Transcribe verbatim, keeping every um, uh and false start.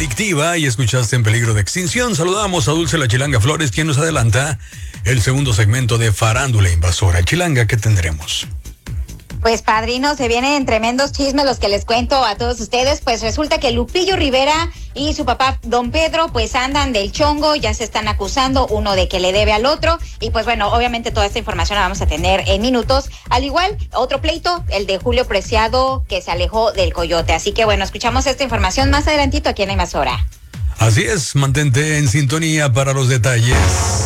adictiva y escuchaste En Peligro de Extinción. Saludamos a Dulce La Chilanga Flores, quien nos adelanta el segundo segmento de Farándula Invasora. Chilanga, ¿qué tendremos? Pues padrino, se vienen tremendos chismes los que les cuento a todos ustedes. Pues resulta que Lupillo Rivera y su papá Don Pedro pues andan del chongo, ya se están acusando uno de que le debe al otro. Y pues bueno, obviamente toda esta información la vamos a tener en minutos. Al igual, otro pleito, el de Julio Preciado, que se alejó del Coyote. Así que bueno, escuchamos esta información más adelantito aquí en La Invasora. Así es, mantente en sintonía para los detalles.